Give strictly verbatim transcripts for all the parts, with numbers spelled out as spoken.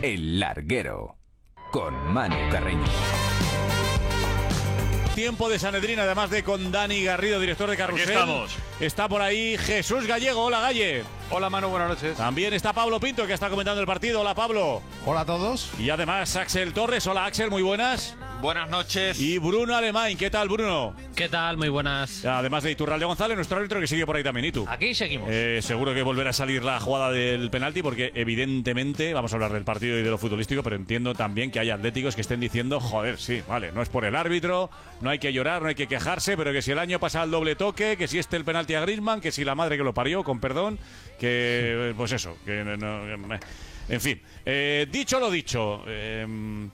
El Larguero, con Manu Carreño. Tiempo de Sanedrín, además de con Dani Garrido, director de Carrusel. Aquí estamos. Está por ahí Jesús Gallego. Hola, Galle. Hola, Manu, buenas noches. También está Pablo Pinto, que está comentando el partido. Hola, Pablo. Hola a todos. Y además Axel Torres. Hola, Axel, muy buenas. Buenas noches. Y Bruno Alemán. ¿Qué tal, Bruno? ¿Qué tal? Muy buenas. Además de Iturralde González, nuestro árbitro, que sigue por ahí también. ¿Y tú? Aquí seguimos. Eh, seguro que volverá a salir la jugada del penalti, porque evidentemente vamos a hablar del partido y de lo futbolístico, pero entiendo también que hay atléticos que estén diciendo, joder, sí, vale, no es por el árbitro, no hay que llorar, no hay que quejarse, pero que si el año pasa el doble toque, que si este el penalti a Griezmann, que si la madre que lo parió, con perdón, que pues eso, que no, en fin. Eh, dicho lo dicho, eh,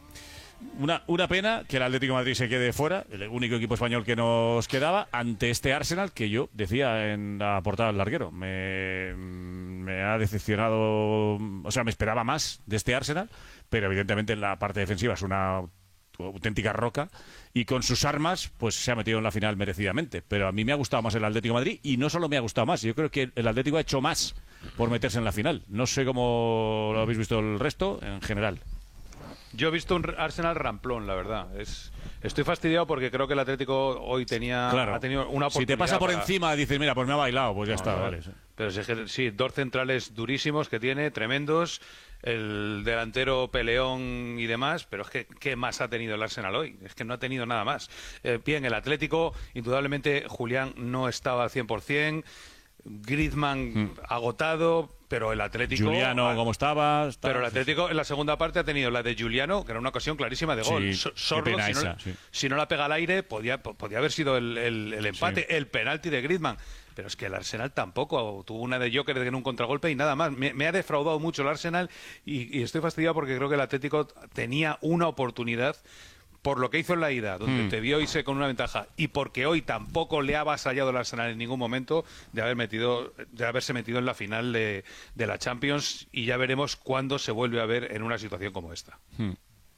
Una, una pena que el Atlético de Madrid se quede fuera, el único equipo español que nos quedaba, ante este Arsenal que yo decía en la portada del Larguero. Me, me ha decepcionado, o sea, me esperaba más de este Arsenal, pero evidentemente en la parte defensiva es una auténtica roca y con sus armas pues se ha metido en la final merecidamente. Pero a mí me ha gustado más el Atlético de Madrid y no solo me ha gustado más, yo creo que el Atlético ha hecho más por meterse en la final. No sé cómo lo habéis visto el resto en general. Yo he visto un Arsenal ramplón, la verdad. Es, estoy fastidiado porque creo que el Atlético hoy tenía claro. ha tenido una oportunidad. Si te pasa por para... encima, dices, mira, pues me ha bailado, pues ya no, está. No, vale. Pero si es que, sí, dos centrales durísimos que tiene, tremendos, el delantero peleón y demás, pero es que ¿qué más ha tenido el Arsenal hoy? Es que no ha tenido nada más. Eh, bien, el Atlético, indudablemente, Julián no estaba al cien por cien, Griezmann hmm. agotado, pero el Atlético... Juliano, ¿cómo estaba? estaba? Pero el Atlético en la segunda parte ha tenido la de Juliano, que era una ocasión clarísima de gol. Sí, Sordo, si, esa, no, sí. si no la pega al aire, podía, podía haber sido el, el, el empate, sí. el penalti de Griezmann. Pero es que el Arsenal tampoco. Tuvo una de Joker en un contragolpe y nada más. Me, me ha defraudado mucho el Arsenal y, y estoy fastidiado porque creo que el Atlético tenía una oportunidad... por lo que hizo en la ida, donde hmm. te vio irse con una ventaja, y porque hoy tampoco le ha avasallado el Arsenal en ningún momento de haber metido, de haberse metido en la final de, de la Champions, y ya veremos cuándo se vuelve a ver en una situación como esta. Hmm.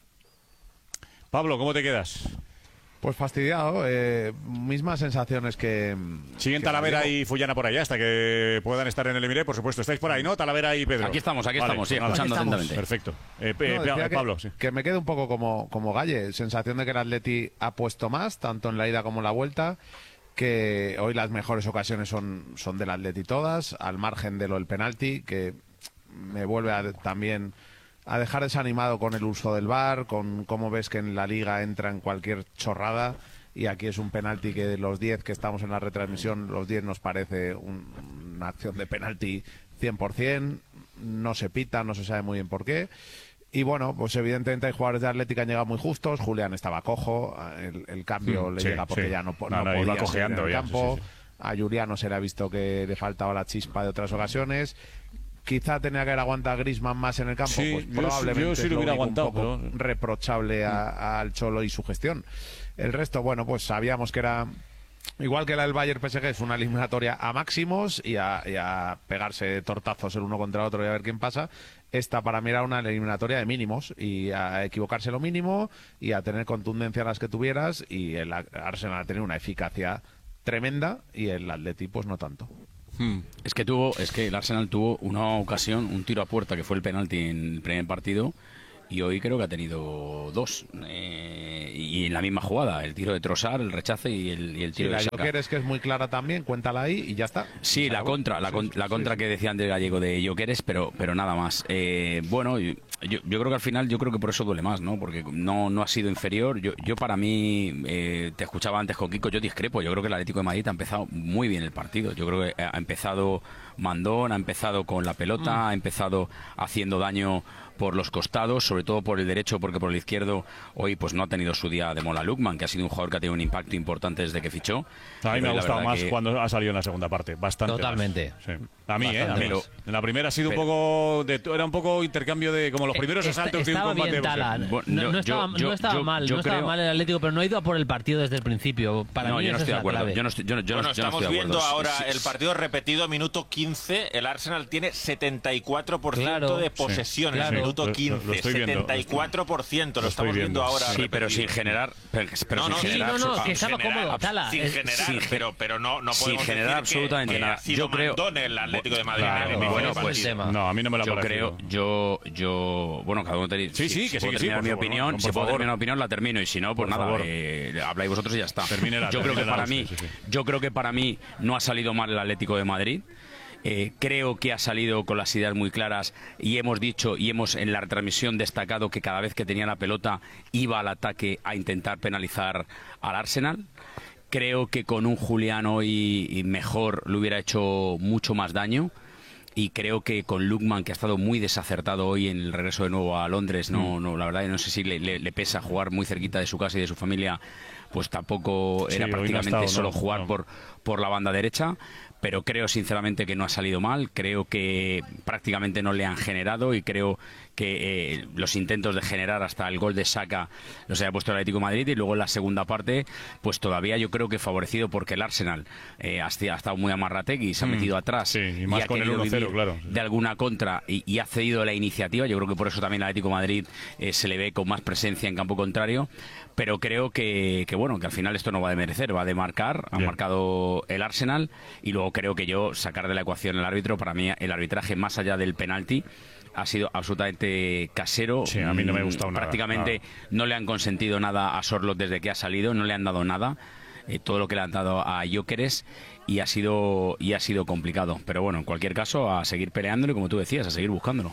Pablo, ¿cómo te quedas? Pues fastidiado, eh, mismas sensaciones que... Siguen que Talavera y Fullana por allá hasta que puedan estar en el Emiré, por supuesto. ¿Estáis por ahí, no? Talavera y Pedro. Aquí estamos, aquí vale, estamos, sí, pues escuchando estamos. atentamente. Perfecto. Eh, no, eh, que, Pablo, sí. Que me quedo un poco como, como Galle, sensación de que el Atleti ha puesto más, tanto en la ida como en la vuelta, que hoy las mejores ocasiones son, son del Atleti todas, al margen de lo del penalti, que me vuelve a, también... a dejar desanimado con el uso del V A R, con cómo ves que en la Liga entra en cualquier chorrada, y aquí es un penalti que de los diez que estamos en la retransmisión, los diez nos parece un, una acción de penalti cien por cien, no se pita, no se sabe muy bien por qué. Y bueno, pues evidentemente hay jugadores de Atlético que han llegado muy justos. Julián estaba cojo, el, el cambio mm, le sí, llega porque sí. ya no, no, no, no podía cojeando en el campo. Sí, sí, sí. A Juliano se le ha visto que le faltaba la chispa de otras ocasiones. Quizá tenía que haber aguantado a Griezmann más en el campo, sí, pues probablemente yo, yo sí lo hubiera aguantado, un poco pero... reprochable a, a, al Cholo y su gestión. El resto, bueno, pues sabíamos que era igual que la del Bayern P S G, es una eliminatoria a máximos y a, y a pegarse tortazos el uno contra el otro y a ver quién pasa. Esta para mí era una eliminatoria de mínimos y a equivocarse lo mínimo y a tener contundencia las que tuvieras, y el Arsenal ha tenido una eficacia tremenda y el Atleti pues no tanto. Hmm. Es que tuvo, es que el Arsenal tuvo una ocasión, un tiro a puerta que fue el penalti en el primer partido, y hoy creo que ha tenido dos eh, y en la misma jugada, el tiro de Trossard, el rechace y el, y el tiro sí, de Saka. La Joker es que es muy clara también, cuéntala ahí y ya está. Sí, la contra, la, con, la contra sí, que decía Andrés Gallego de Jokeres, pero pero nada más. Eh, bueno, yo, yo creo que al final, yo creo que por eso duele más, ¿no? Porque no no ha sido inferior. Yo yo para mí, eh, te escuchaba antes con Kiko, yo discrepo. Yo creo que el Atlético de Madrid ha empezado muy bien el partido. Yo creo que ha empezado mandón, ha empezado con la pelota, mm. ha empezado haciendo daño por los costados, sobre todo por el derecho, porque por el izquierdo hoy pues no ha tenido su día de Mola Lukman, que ha sido un jugador que ha tenido un impacto importante desde que fichó. A mí me ha gustado más que... cuando ha salido en la segunda parte, bastante. Totalmente. Sí. A mí, Bastante eh, a mí. Pero, en la primera ha sido pero, un poco de, era un poco intercambio de como los primeros está, asaltos de un combate. Bien, Tala. No, no, no estaba, yo, no estaba yo, mal, yo no creo... estaba mal el Atlético, pero no ha ido a por el partido desde el principio. Para no, mí yo no esa estoy es de acuerdo. Clave. Yo no estoy, yo no, yo bueno, no, yo estamos no estoy viendo de ahora sí, el partido repetido, minuto quince. El Arsenal tiene setenta y cuatro por ciento claro, de posesión sí, en claro. el minuto lo, quince. lo estoy viendo setenta y cuatro por ciento, lo, Lo estamos viendo, viendo ahora. Sí, pero repetido. sin generar. Pero, pero No, sin no, generar, sí, no, no, abso- que estaba generar, cómodo, Tala. Sin Es- generar, sin pero, pero no, no sin podemos generar decir absolutamente que, nada. que ha sido Yo creo- mandón el Atlético de Madrid. Claro, en el bueno, bueno, pues el tema. No, a mí no me lo ha Yo parecido. creo, yo, yo, bueno, cada uno tenéis. Sí, sí, que sí, puedo que sí, terminar por mi favor, opinión, no, por si puedo favor. terminar mi opinión, la termino, y si no, pues Por nada, favor. eh, habláis vosotros y ya está. Termínela, yo creo que termínela para usted, mí, sí, sí. yo creo que para mí no ha salido mal el Atlético de Madrid. Eh, creo que ha salido con las ideas muy claras y hemos dicho y hemos en la retransmisión destacado que cada vez que tenía la pelota iba al ataque a intentar penalizar al Arsenal. Creo que con un Julián hoy mejor le hubiera hecho mucho más daño. Y creo que con Lookman, que ha estado muy desacertado hoy en el regreso de nuevo a Londres, no, no la verdad no sé si le, le, le pesa jugar muy cerquita de su casa y de su familia, pues tampoco Sí, era hoy no ha prácticamente estado, solo no, jugar no. por, por la banda derecha. Pero creo sinceramente que no ha salido mal, creo que prácticamente no le han generado y creo que eh, los intentos de generar hasta el gol de Saka los haya puesto el Atlético de Madrid, y luego en la segunda parte pues todavía yo creo que favorecido porque el Arsenal eh, ha esti- ha estado muy amarrategui, se ha Mm, metido atrás sí, y más ha con el querido uno cero, vivir claro. de alguna contra y, y ha cedido la iniciativa. Yo creo que por eso también el Atlético de Madrid eh, se le ve con más presencia en campo contrario, pero creo que, que bueno, que al final esto no va de merecer, va de marcar. Ha Bien. marcado el Arsenal y luego creo que yo sacar de la ecuación el árbitro, para mí el arbitraje más allá del penalti ha sido absolutamente casero. Sí, a mí no me ha Mm, gustado nada, prácticamente nada. no le han consentido nada a Sorloth desde que ha salido, no le han dado nada. Eh, todo lo que le han dado a Gyökeres y ha sido y ha sido complicado, pero bueno, en cualquier caso a seguir peleándolo y como tú decías, a seguir buscándolo.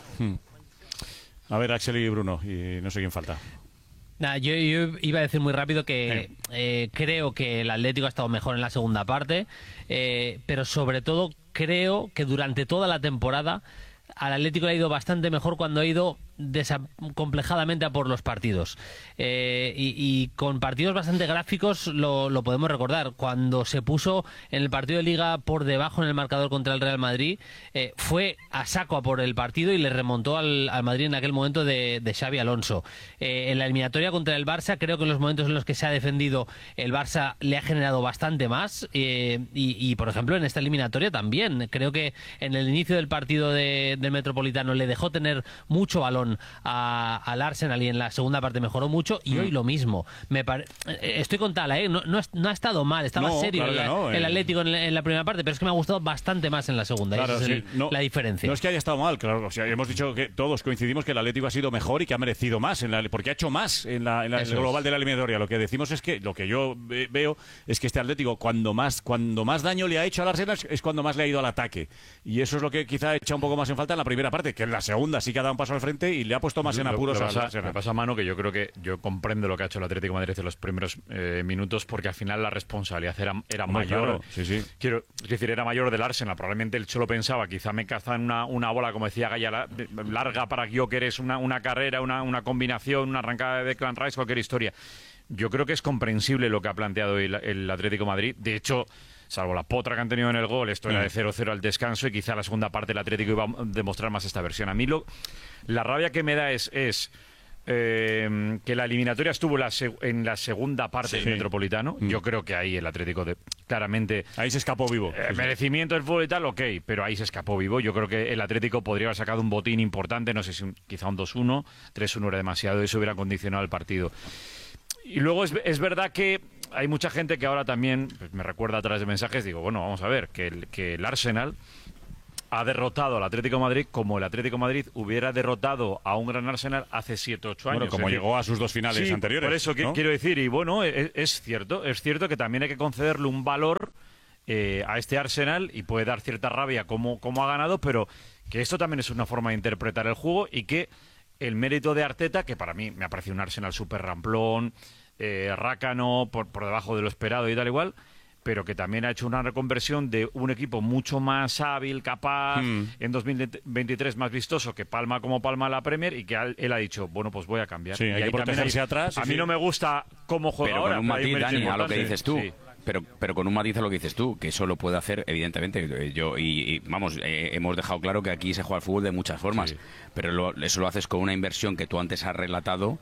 A ver, Axel y Bruno, y no sé quién falta. Nah, yo, yo iba a decir muy rápido que eh, creo que el Atlético ha estado mejor en la segunda parte, eh, pero sobre todo creo que durante toda la temporada al Atlético le ha ido bastante mejor cuando ha ido desacomplejadamente a por los partidos. Eh, y, y con partidos bastante gráficos lo, lo podemos recordar. Cuando se puso en el partido de Liga por debajo en el marcador contra el Real Madrid, eh, fue a saco a por el partido y le remontó al, al Madrid en aquel momento de, de Xavi Alonso. Eh, en la eliminatoria contra el Barça, creo que en los momentos en los que se ha defendido, el Barça le ha generado bastante más. Eh, y, y, por ejemplo, en esta eliminatoria también. Creo que en el inicio del partido de, del Metropolitano le dejó tener mucho balón A, al Arsenal y en la segunda parte mejoró mucho y mm. hoy lo mismo. Me pare... Estoy con Tala, ¿eh? no, no, no ha estado mal, estaba no, serio claro el, no, el eh. Atlético en la, en la primera parte, pero es que me ha gustado bastante más en la segunda. Claro, esa es sí, el, no, la diferencia. No es que haya estado mal, claro. O sea, hemos dicho que todos coincidimos que el Atlético ha sido mejor y que ha merecido más, en la, porque ha hecho más en, la, en la, el global es. de la eliminatoria. Lo que decimos es que, lo que yo veo es que este Atlético, cuando más, cuando más daño le ha hecho al Arsenal, es cuando más le ha ido al ataque. Y eso es lo que quizá ha echado un poco más en falta en la primera parte, que en la segunda sí que ha dado un paso al frente y le ha puesto más en apuros al Arsenal. Me pasa, Manu, que yo creo que yo comprendo lo que ha hecho el Atlético de Madrid en los primeros eh, minutos, porque al final la responsabilidad era, era Muy mayor. Claro. Sí, sí. Quiero es decir, era mayor del Arsenal. Probablemente él solo pensaba, quizá me cazan una, una bola, como decía Gaya, la, larga para Gyökeres, una, una carrera, una, una combinación, una arrancada de Declan Rice, cualquier historia. Yo creo que es comprensible lo que ha planteado el, el Atlético de Madrid. De hecho, salvo la potra que han tenido en el gol, esto era de cero cero al descanso y quizá la segunda parte el Atlético iba a demostrar más esta versión. A mí lo, la rabia que me da es... es Eh, que la eliminatoria estuvo la en la segunda parte sí. del Metropolitano. Mm. Yo creo que ahí el Atlético de, claramente... Ahí se escapó vivo. Eh, merecimiento del fútbol y tal, ok, pero ahí se escapó vivo. Yo creo que el Atlético podría haber sacado un botín importante, no sé si un, quizá un dos uno, tres uno era demasiado, eso hubiera condicionado el partido. Y luego es, es verdad que hay mucha gente que ahora también pues, me recuerda a través de mensajes, digo, bueno, vamos a ver, que el, que el Arsenal ha derrotado al Atlético de Madrid como el Atlético de Madrid hubiera derrotado a un gran Arsenal hace siete ocho años. Bueno, como es llegó decir, a sus dos finales sí, anteriores. Por eso ¿no? quiero decir, y bueno, es, es cierto, es cierto que también hay que concederle un valor eh, a este Arsenal y puede dar cierta rabia como, como ha ganado, pero que esto también es una forma de interpretar el juego y que el mérito de Arteta, que para mí me ha parecido un Arsenal súper ramplón, eh, rácano, por, por debajo de lo esperado y tal igual, pero que también ha hecho una reconversión de un equipo mucho más hábil, capaz, mm. en dos mil veintitrés más vistoso, que palma como palma la Premier, y que él, él ha dicho, bueno, pues voy a cambiar. Sí, hay y que protegerse hay, atrás. A sí, mí sí. no me gusta cómo juega pero ahora. Con un matiz, Dani, a lo que dices tú. Sí. Pero, pero con un matiz a lo que dices tú, que eso lo puede hacer, evidentemente. Yo y, y vamos, eh, hemos dejado claro que aquí se juega al fútbol de muchas formas, sí. pero lo, eso lo haces con una inversión que tú antes has relatado,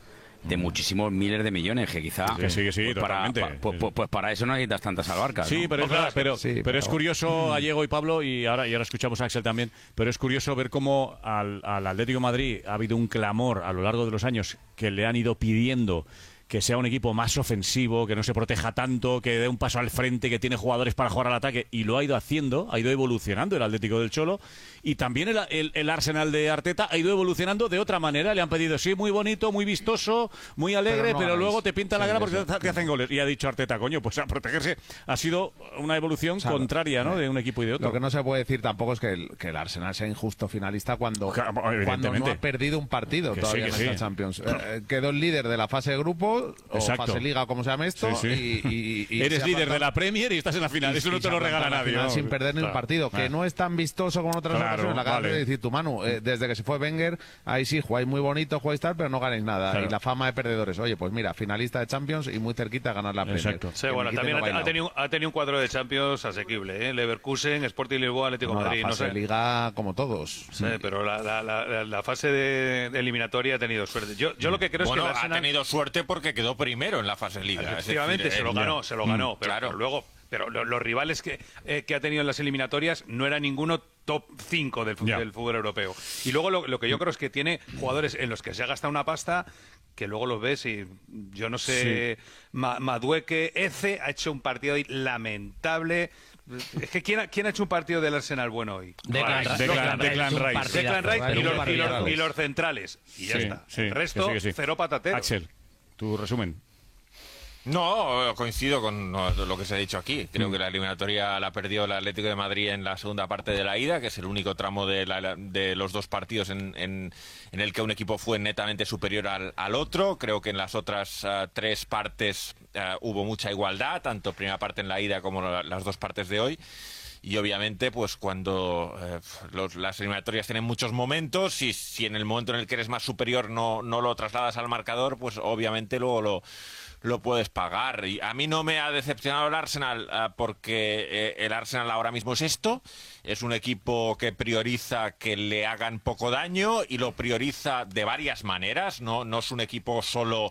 de muchísimos miles de millones, que quizá que sí, que sí, pues para, totalmente. pa- pues, pues- pues para eso no necesitas tantas albarcas. Sí, ¿no? pero, es, verdad, pero, Sí, pero pero- es curioso, Gallego y Pablo, y ahora, y ahora escuchamos a Axel también, pero es curioso ver cómo al, al Atlético de Madrid ha habido un clamor a lo largo de los años que le han ido pidiendo que sea un equipo más ofensivo, que no se proteja tanto, que dé un paso al frente, que tiene jugadores para jugar al ataque, y lo ha ido haciendo, ha ido evolucionando el Atlético del Cholo, y también el, el, el Arsenal de Arteta ha ido evolucionando de otra manera. Le han pedido, sí, muy bonito, muy vistoso, muy alegre, Pero pero, no hagáis. luego te pinta la Sí, cara porque eso, te, te hacen goles. Y ha dicho Arteta, coño, pues a protegerse. Ha sido una evolución Claro. contraria, ¿no?, de un equipo y de otro. Lo que no se puede decir tampoco es que el, que el Arsenal sea injusto finalista cuando, Claro, cuando no evidentemente. ha perdido un partido Que todavía sí, que en esta sí. Champions. Eh, quedó el líder de la fase de grupo o Exacto. fase liga, como se llame esto. Sí, sí. Y, y- y Eres se ha líder de plantado- la Premier y estás en la final. y- Eso no y te se lo ha regala plantado en la nadie. final ¿no? sin perder ni un Claro. partido, que Ah. no es tan vistoso como en otras Claro, ocasiones. La acabas vale. de decir tú, Manu. Eh, desde que se fue Wenger, ahí sí, jugáis muy bonito, jugáis tal, pero no ganéis nada. Claro. Y la fama de perdedores. Oye, pues mira, finalista de Champions y muy cerquita a ganar la Premier. Exacto. Sí, Que bueno, me quiten también lo ha, ha bailado. tenido, ha tenido un cuadro de Champions asequible, ¿eh? Leverkusen, Sporting Lisboa, Atlético de No, Madrid. la No fase sé. de liga como todos. Sí, pero la, la- la- la fase de, de eliminatoria ha tenido suerte. Yo, yo lo que creo Bueno, es que el ha Arsenal... tenido suerte porque quedó primero en la fase de liga. es Efectivamente, decir, se lo eh, ganó, se lo ganó. Mm, Pero, claro. pero luego, pero lo- los rivales que, eh, que ha tenido en las eliminatorias no era ninguno top cinco del, fu- Ya. del fútbol europeo. Y luego lo, lo que yo creo es que tiene jugadores en los que se ha gastado una pasta que luego los ves y yo no sé, Ma- Madueke, Eze ha hecho un partido hoy lamentable. Es que ¿quién ha, quién ha hecho un partido del Arsenal bueno hoy? Declan Rice. Rice. Declan- Declan Rice Declan es un Rice. partidazo, Declan Rice ¿vale? y Un los, y, partidazo. los, y los centrales. Y ya Sí, está. sí, El resto, que sí, que sí. cero patatero. Axel, tu resumen. No, coincido con no, lo que se ha dicho aquí. Creo que la eliminatoria la perdió el Atlético de Madrid en la segunda parte de la ida, que es el único tramo de, la- de los dos partidos en, en- en el que un equipo fue netamente superior al, al otro. Creo que en las otras eh, tres partes eh, hubo mucha igualdad, tanto primera parte en la ida como la- las dos partes de hoy. Y obviamente, pues cuando eh, los- las eliminatorias tienen muchos momentos, y si en el momento en el que eres más superior no, no lo trasladas al marcador, pues obviamente luego lo, lo puedes pagar. Y a mí no me ha decepcionado el Arsenal eh, porque eh, el Arsenal ahora mismo es esto. Es un equipo que prioriza que le hagan poco daño y lo prioriza de varias maneras. No, no es un equipo solo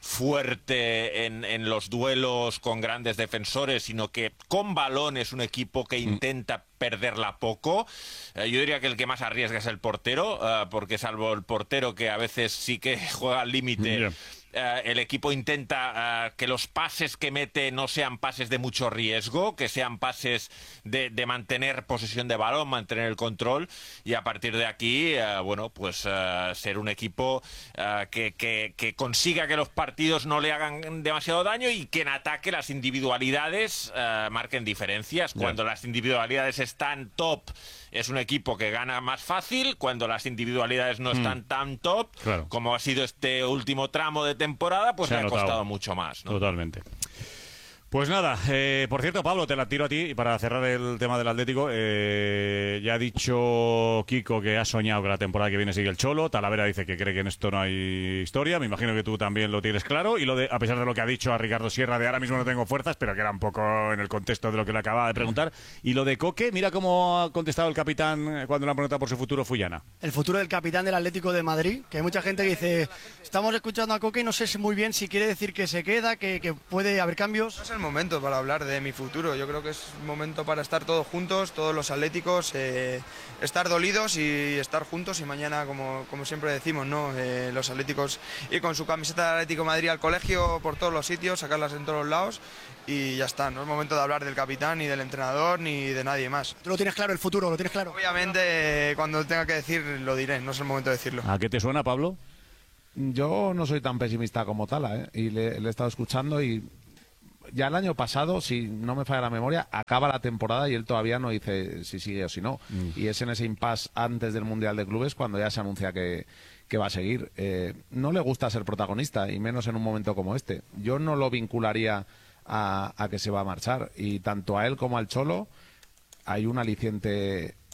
fuerte en, en los duelos con grandes defensores, sino que con balón es un equipo que intenta perderla poco. Eh, yo diría que el que más arriesga es el portero, eh, porque salvo el portero que a veces sí que juega al límite, Ya. eh, el equipo intenta eh, que los pases que mete no sean pases de mucho riesgo, que sean pases de, de mantener posesión de balón, mantener el control, y a partir de aquí, eh, bueno, pues eh, ser un equipo eh, que, que, que consiga que los partidos no le hagan demasiado daño y que en ataque las individualidades eh, marquen diferencias. Cuando las individualidades están top, es un equipo que gana más fácil. Cuando las individualidades no están tan top, Claro. como ha sido este último tramo de temporada, pues Se le ha ha notado. costado mucho más, ¿no? Totalmente. Pues nada, eh, por cierto, Pablo, te la tiro a ti y para cerrar el tema del Atlético. Eh, ya ha dicho Kiko que ha soñado que la temporada que viene sigue el Cholo. Talavera dice que cree que en esto no hay historia. Me imagino que tú también lo tienes claro. Y lo de, a pesar de lo que ha dicho a Ricardo Sierra de ahora mismo no tengo fuerzas, pero que era un poco en el contexto de lo que le acababa de preguntar. Y lo de Coque, mira cómo ha contestado el capitán cuando le han preguntado por su futuro Fullana. El futuro del capitán del Atlético de Madrid, que hay mucha gente que dice, estamos escuchando a Coque y no sé muy bien si quiere decir que se queda, que, que puede haber cambios. No es el momento para hablar de mi futuro. Yo creo que es un momento para estar todos juntos, todos los atléticos, eh, estar dolidos y estar juntos. Y mañana, como, como siempre decimos, ¿no? Eh, los atléticos ir con su camiseta del Atlético de Madrid al colegio por todos los sitios, sacarlas en todos los lados y ya está. No es momento de hablar del capitán, ni del entrenador, ni de nadie más. ¿Tú lo tienes claro, el futuro, lo tienes claro? Obviamente, eh, cuando tenga que decir, lo diré. No es el momento de decirlo. ¿A qué te suena, Pablo? Yo no soy tan pesimista como Tala, ¿eh? Y le, le he estado escuchando y ya el año pasado, si no me falla la memoria, acaba la temporada y él todavía no dice si sigue o si no. Mm. Y es en ese impasse antes del Mundial de Clubes cuando ya se anuncia que, que va a seguir. Eh, no le gusta ser protagonista y menos en un momento como este. Yo no lo vincularía a, a que se va a marchar y tanto a él como al Cholo hay un aliciente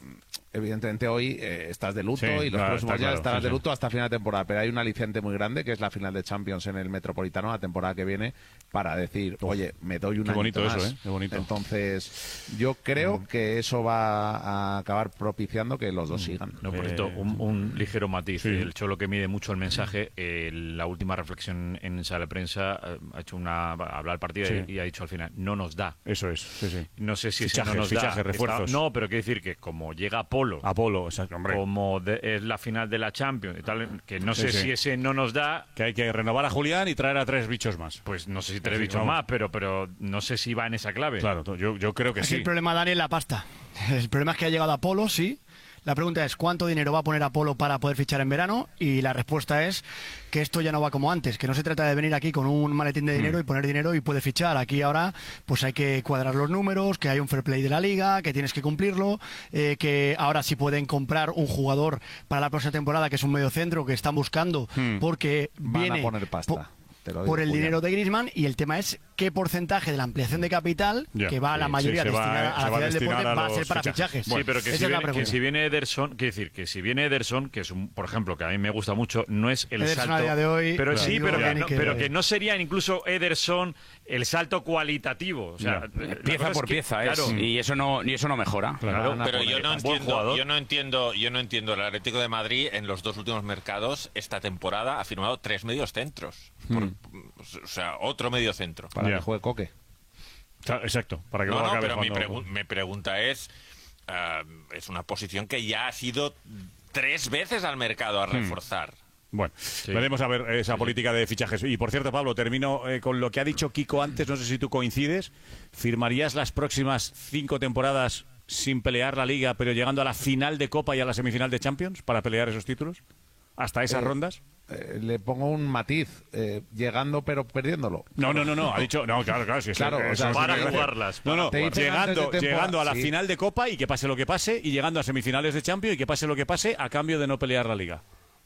evidentemente hoy eh, estás de luto Sí, y los claro, próximos está días claro, estarás sí, de sí. luto hasta final de temporada, pero hay un aliciente muy grande que es la final de Champions en el Metropolitano la temporada que viene para decir, oye, me doy un Qué añito bonito más. eso, ¿eh? Qué bonito. Entonces, yo creo que eso va a acabar propiciando que los dos sigan. No, por cierto, un, un ligero matiz. El Cholo, que mide mucho el mensaje, eh, la última reflexión en sala de prensa eh, ha hecho una habla del partido Sí. y, y ha dicho al final, no nos da. Eso es, sí, sí. No sé si ese Fichajes, no nos da. fichajes, refuerzos. Está- no, pero quiero decir que como llega Apolo, Apolo, exacto, hombre. como de- es la final de la Champions y tal, que no sé Sí, sí. si ese no nos da, Que hay que renovar a Julián y traer a tres bichos más. pues no sé si te lo he Sí, dicho vamos. más, pero, pero no sé si va en esa clave. Claro, yo, yo creo que Aquí sí. el problema, Dani, es la pasta. El problema es que ha llegado Apolo, sí. La pregunta es cuánto dinero va a poner Apolo para poder fichar en verano, y la respuesta es que esto ya no va como antes, que no se trata de venir aquí con un maletín de dinero y poner dinero y puede fichar. Aquí ahora pues hay que cuadrar los números, que hay un fair play de la liga, que tienes que cumplirlo, eh, que ahora sí pueden comprar un jugador para la próxima temporada que es un mediocentro que están buscando porque Van viene a poner pasta. po- te lo digo, por el Julián. dinero de Griezmann, y el tema es qué porcentaje de la ampliación de capital Ya, que va a la sí, mayoría sí, se va, destinada eh, a se la va a ciudad del destinar deporte a va a ser los para fichajes. fichajes. Sí, pero que Esa si, es la viene, que pregunta. si viene Ederson, quiero decir, que si viene Ederson, que es un, por ejemplo, que a mí me gusta mucho, no es el Ederson salto. a día de hoy, pero claro, sí, digo pero que que, ni no, que- pero que no sería incluso Ederson el salto cualitativo. O sea, Ya. la Pieza cosa por es que, pieza, es. claro, Y eso no, y eso no mejora. claro, Van a Pero poner yo no un buen entiendo, jugador. yo no entiendo, yo no entiendo el Atlético de Madrid en los dos últimos mercados esta temporada ha firmado tres medios centros, Por- o sea, otro medio centro. Para Ya. que juegue Coque. Claro, exacto, para que No, luego no, acabe pero mi, jugando- pregu- mi pregunta es, ah, es una posición que ya ha sido tres veces al mercado a reforzar. Bueno, veremos a ver esa política de fichajes. Y por cierto, Pablo, termino eh, con lo que ha dicho Kiko antes, no sé si tú coincides. ¿Firmarías las próximas cinco temporadas sin pelear la Liga, pero llegando a la final de Copa y a la semifinal de Champions para pelear esos títulos? ¿Hasta esas Eh, rondas? Eh, le pongo un matiz, eh, llegando pero perdiéndolo. No, no, no, no, ha dicho, no, claro, claro, sí, sí, Claro, o eso sea, es para lo que- jugarlas, No, no, Te dicen llegando, antes de temporada, llegando a la sí. final de Copa y que pase lo que pase, y llegando a semifinales de Champions y que pase lo que pase a cambio de no pelear la Liga.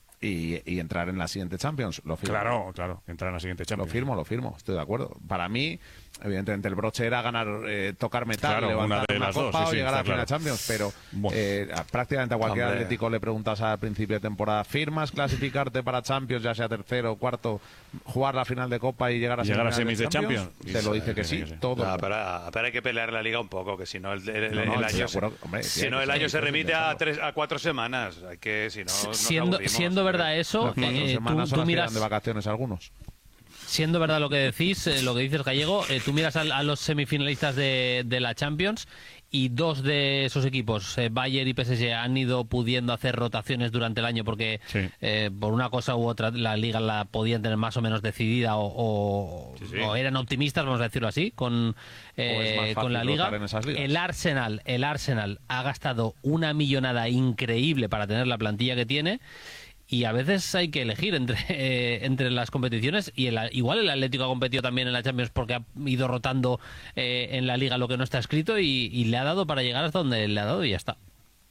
Y, y entrar en la siguiente Champions. Lo firmo. Claro, claro, entrar en la siguiente Lo Champions. firmo, lo firmo, estoy de acuerdo. Para mí, evidentemente, el broche era ganar, eh, tocar metal, Claro, levantar una de una las copa dos, sí, o sí, llegar a la está final claro. Champions, pero Bueno. eh, a- prácticamente a cualquier Hombre. atlético le preguntas al principio de temporada, ¿firmas clasificarte para Champions, ya sea tercero o cuarto, jugar la final de Copa y llegar a, Llegar a semifinales semis de Champions? Te lo dice que sí, Sí, sí. todo. No, pero, pero hay que pelear la liga un poco, que si no el, el- No, no, el estoy año, de acuerdo, hombre, sí, si hay no que el ser año se ambiciosos y remite a dejarlo. tres a cuatro semanas. Hay que, si no, nos siendo, aburrimos. siendo verdad eso, Las cuatro eh, tú, semanas son tú las que miras, dan de vacaciones algunos. siendo verdad lo que decís, eh, lo que dices Gallego, eh, tú miras a, a los semifinalistas de, de la Champions y dos de esos equipos, eh, Bayern y P S G, han ido pudiendo hacer rotaciones durante el año porque Sí. eh, por una cosa u otra la liga la podían tener más o menos decidida o, o- Sí, sí. o eran optimistas, vamos a decirlo así, con, eh, más fácil con la liga. rotar en esas ligas. El Arsenal, el Arsenal ha gastado una millonada increíble para tener la plantilla que tiene. Y a veces hay que elegir entre, eh, entre las competiciones, y el, igual el Atlético ha competido también en la Champions porque ha ido rotando eh, en la Liga lo que no está escrito y, y le ha dado para llegar hasta donde le ha dado y ya está.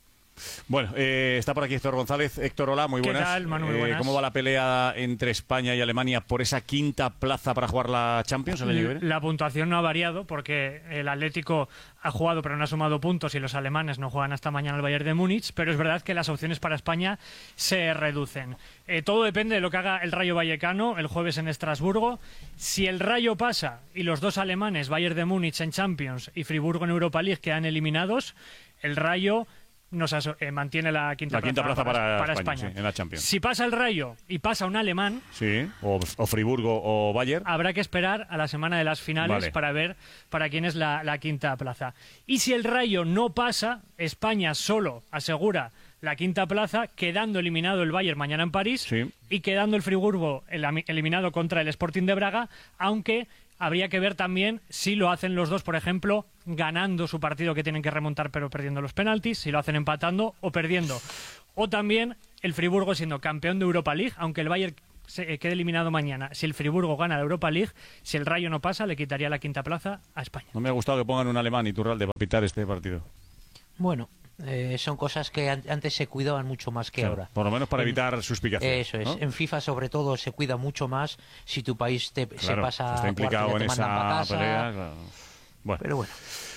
Bueno, eh, está por aquí Héctor González. Héctor, hola, muy ¿Qué buenas. tal, Manu? Muy Eh, buenas. ¿Cómo va la pelea entre España y Alemania por esa quinta plaza para jugar la Champions el año que viene? La puntuación no ha variado porque el Atlético ha jugado pero no ha sumado puntos y los alemanes no juegan hasta mañana al Bayern de Múnich, pero es verdad que las opciones para España se reducen. Eh, todo depende de lo que haga el Rayo Vallecano el jueves en Estrasburgo. Si el Rayo pasa y los dos alemanes, Bayern de Múnich en Champions y Friburgo en Europa League, quedan eliminados, el Rayo nos aso- eh, mantiene la quinta, La quinta plaza para, para España, España. sí, en la Champions. Si pasa el Rayo y pasa un alemán, Sí, o, o Friburgo o Bayern. habrá que esperar a la semana de las finales Vale. para ver para quién es la, la quinta plaza. Y si el Rayo no pasa, España solo asegura la quinta plaza, quedando eliminado el Bayern mañana en París Sí. y quedando el Friburgo el- eliminado contra el Sporting de Braga, aunque habría que ver también si lo hacen los dos, por ejemplo, ganando su partido que tienen que remontar pero perdiendo los penaltis, si lo hacen empatando o perdiendo. O también el Friburgo siendo campeón de Europa League, aunque el Bayern se eh, quede eliminado mañana. Si el Friburgo gana la Europa League, si el Rayo no pasa, le quitaría la quinta plaza a España. No me ha gustado que pongan un alemán Iturralde para pitar este partido. Bueno, eh, son cosas que an- antes se cuidaban mucho más que Claro, ahora. por lo menos para En- evitar suspicacias. Eso es. ¿no? En FIFA, sobre todo, se cuida mucho más si tu país te, se Claro, pasa está a cuartos, implicado ya en te mandan pa' esa casa. pelea. Claro. Bueno. Pero bueno.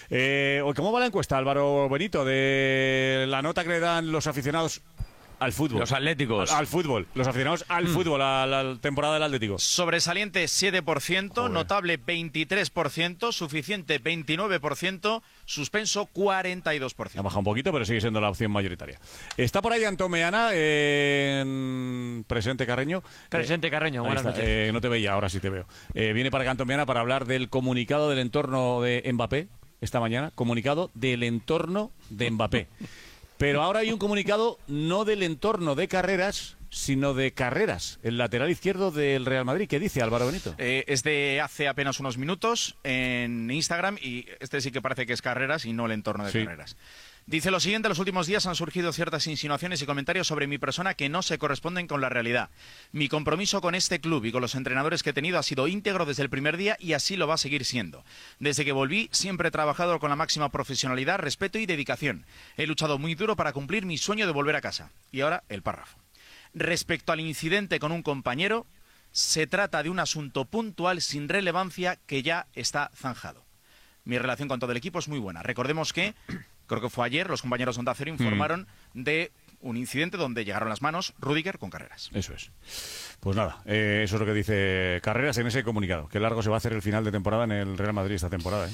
Eh, ¿Cómo va la encuesta, Álvaro Benito, de la nota que le dan los aficionados al fútbol? Los atléticos. Al, al fútbol. Los aficionados al mm. fútbol, a la temporada del Atlético. Sobresaliente siete por ciento, Joder. Notable veintitrés por ciento, suficiente veintinueve por ciento, suspenso cuarenta y dos por ciento. Ha bajado un poquito, pero sigue siendo la opción mayoritaria. Está por ahí Antón Meana, eh, en presente Carreño. Presente eh, Carreño, buenas noches. Eh, no te veía, ahora sí te veo. Eh, viene para acá Antón Meana para hablar del comunicado del entorno de Mbappé esta mañana. Comunicado del entorno de Mbappé. Pero ahora hay un comunicado no del entorno de Carreras, sino de Carreras, el lateral izquierdo del Real Madrid. ¿Qué dice Álvaro Benito? Eh, es de hace apenas unos minutos en Instagram y este sí que parece que es Carreras y no el entorno de sí. Carreras. Dice lo siguiente: los últimos días han surgido ciertas insinuaciones y comentarios sobre mi persona que no se corresponden con la realidad. Mi compromiso con este club y con los entrenadores que he tenido ha sido íntegro desde el primer día y así lo va a seguir siendo. Desde que volví siempre he trabajado con la máxima profesionalidad, respeto y dedicación. He luchado muy duro para cumplir mi sueño de volver a casa. Y ahora el párrafo. Respecto al incidente con un compañero, se trata de un asunto puntual sin relevancia que ya está zanjado. Mi relación con todo el equipo es muy buena. Recordemos que creo que fue ayer, los compañeros de Onda Cero informaron mm. de un incidente donde llegaron las manos Rüdiger con Carreras. Eso es. Pues nada, eh, eso es lo que dice Carreras en ese comunicado. Qué largo se va a hacer el final de temporada en el Real Madrid esta temporada, ¿eh?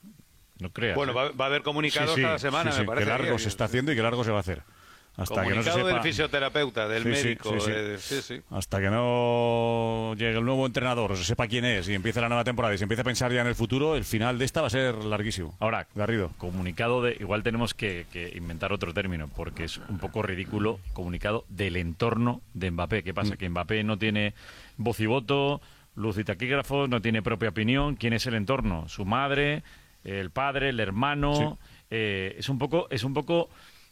No creas. Bueno, ¿eh? va, va a haber comunicados sí, sí, cada semana, sí, me sí. parece. Qué largo que... se está haciendo y qué largo se va a hacer. Hasta Comunicado que no se sepa... del fisioterapeuta, del sí, médico. Sí, sí, sí. De... Sí, sí. Hasta que no llegue el nuevo entrenador, o se sepa quién es y empiece la nueva temporada y se empiece a pensar ya en el futuro, el final de esta va a ser larguísimo. Ahora, Garrido. Comunicado de... Igual tenemos que, que inventar otro término, porque es un poco ridículo. Comunicado del entorno de Mbappé. ¿Qué pasa? Mm. Que Mbappé no tiene voz y voto, luz y taquígrafos, no tiene propia opinión. ¿Quién es el entorno? Su madre, el padre, el hermano... Sí. Eh, es un poco... Es un poco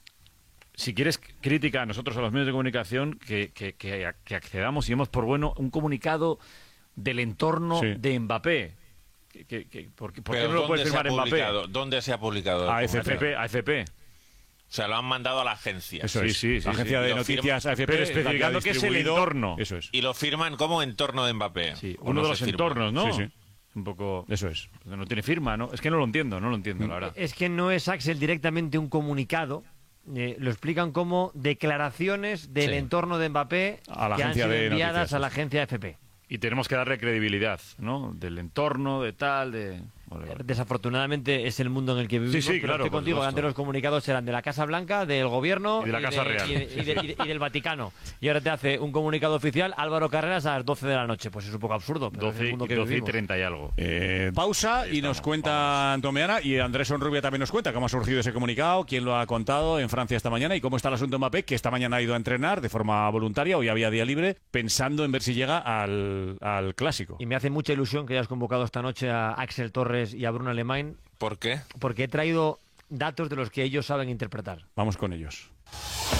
si quieres crítica a nosotros, a los medios de comunicación, que, que, que, que accedamos y demos por bueno un comunicado del entorno sí. de Mbappé. Que, que, que, ¿Por, qué, ¿por qué no lo puede firmar Mbappé? ¿Dónde se ha publicado? A F P. A F P. O sea, lo han mandado a la agencia. Eso sí, es. sí, sí. La agencia sí. de noticias firma, A F P. Pero especificando que es el entorno. Eso es. Y lo firman como entorno de Mbappé. Sí, uno no de los entornos, ¿no? Sí, sí. Un poco... Eso es. No tiene firma, ¿no? Es que no lo entiendo, no lo entiendo, la verdad. Es que no es, Axel, directamente un comunicado. Eh, lo explican como declaraciones del sí. entorno de Mbappé a la que han sido de enviadas noticias, a la agencia F P. Y tenemos que darle credibilidad, ¿no? Del entorno, de tal, de... Vale, vale. Desafortunadamente es el mundo en el que vivimos. Sí, sí, claro. Estoy contigo, antes los comunicados eran de la Casa Blanca, del Gobierno y de la Casa de, Real. Y, de, y, de, y, de, y del Vaticano. Y ahora te hace un comunicado oficial Álvaro Carreras a las doce de la noche. Pues es un poco absurdo. Pero doce, es el mundo que doce y treinta y algo. Eh, pausa y nos cuenta Antomeana y Andrés Onrubia también nos cuenta cómo ha surgido ese comunicado, quién lo ha contado en Francia esta mañana y cómo está el asunto de Mbappé, que esta mañana ha ido a entrenar de forma voluntaria, hoy había día libre, pensando en ver si llega al, al Clásico. Y me hace mucha ilusión que hayas convocado esta noche a Axel Torres y a Bruno Alemán. ¿Por qué? Porque he traído datos de los que ellos saben interpretar. Vamos con ellos.